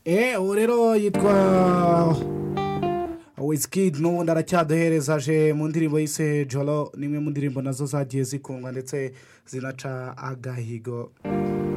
ubu rero yitwa Wizkid n'ubundi aracyaduhereza aje mu ndirimbo yise joro, ni imwe mu ndirimbo nazo zagiye zikundwa ndetse zinaca agahigo.